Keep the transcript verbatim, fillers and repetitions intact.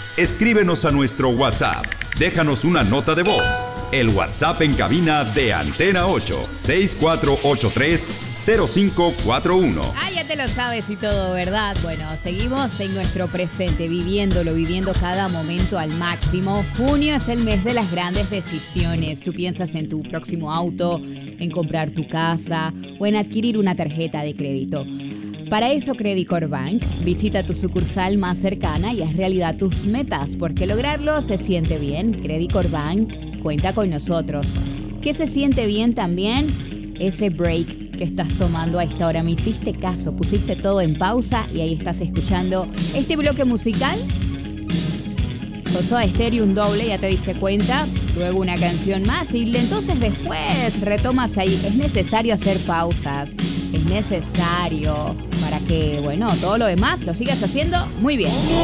Escríbenos a nuestro WhatsApp. Déjanos una nota de voz. El WhatsApp en cabina de Antena ocho, seis cuatro ocho tres, cero cinco cuatro uno. Ah, ya te lo sabes y todo, ¿verdad? Bueno, seguimos en nuestro presente, viviéndolo, viviendo cada momento al máximo. Junio es el mes de las grandes decisiones. Tú piensas en tu próximo auto, en comprar tu casa o en adquirir una tarjeta de crédito. Para eso, Credit Core Bank visita tu sucursal más cercana y haz realidad tus metas, porque lograrlo se siente bien. Credit Core Bank cuenta con nosotros. ¿Qué se siente bien también? Ese break que estás tomando a esta hora. Me hiciste caso, pusiste todo en pausa y ahí estás escuchando este bloque musical. Con Soda Stereo, un doble, ya te diste cuenta. Luego una canción más y entonces después retomas ahí. Es necesario hacer pausas. Es necesario para que, bueno, todo lo demás lo sigas haciendo muy bien.